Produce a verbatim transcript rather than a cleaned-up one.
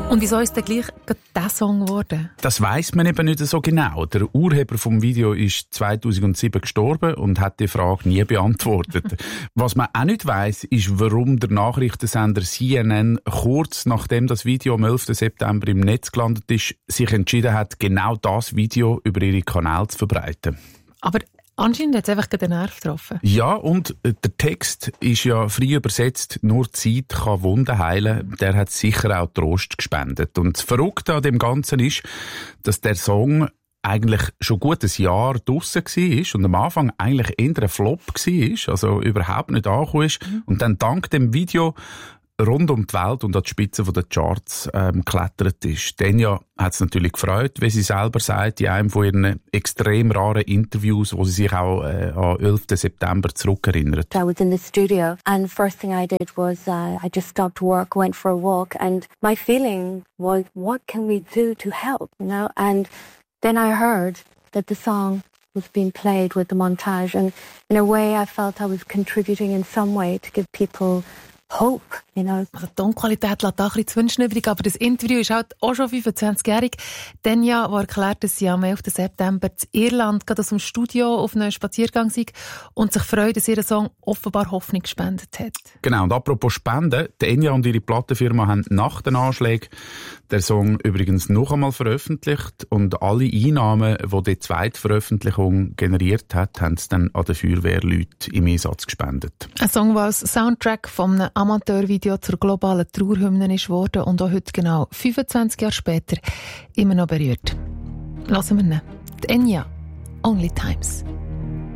Und wieso ist denn gleich dieser Song geworden? Das weiss man eben nicht so genau. Der Urheber vom Video ist zweitausendsieben gestorben und hat die Frage nie beantwortet. Was man auch nicht weiss, ist, warum der Nachrichtensender C N N kurz nachdem das Video am elften September im Netz gelandet ist, sich entschieden hat, genau das Video über ihre Kanäle zu verbreiten. Aber anscheinend hat es einfach den Nerv getroffen. Ja, und der Text ist ja frei übersetzt, nur Zeit kann Wunden heilen. Der hat sicher auch Trost gespendet. Und das Verrückte an dem Ganzen ist, dass der Song eigentlich schon gut ein Jahr draussen war und am Anfang eigentlich eher ein Flop war, also überhaupt nicht angekommen ist. Mhm. Und dann dank dem Video rund um die Welt und an die Spitze der Charts ähm, geklettert ist. Denia hat es natürlich gefreut, wie sie selber sagt, in einem von ihren extrem raren Interviews, wo sie sich auch äh, am elften September zurückerinnert. I was in the studio and the first thing I did was uh, I just stopped work, went for a walk, and my feeling was, what can we do to help, you know? And then I heard that the song was being played with the montage, and in a way I felt I was contributing in some way to give people hope, you know. Also die Tonqualität lässt auch ein bisschen zu wünschen übrig, aber das Interview ist halt auch schon fünfundzwanzigjährig. Denia, wo erklärt, dass sie am elften September in Irland gerade aus dem Studio auf einen Spaziergang sei und sich freut, dass ihr Song offenbar Hoffnung gespendet hat. Genau, und apropos Spenden, Denia und ihre Plattenfirma haben nach den Anschlägen den Song übrigens noch einmal veröffentlicht und alle Einnahmen, die die zweite Veröffentlichung generiert hat, haben sie dann an den Feuerwehrleuten im Einsatz gespendet. Ein Song, der als Soundtrack von einem Amateurvideo zur globalen Trauerhymne ist worden und auch heute genau fünfundzwanzig Jahre später immer noch berührt. Lassen wir ihn. Die Enya, Only Times.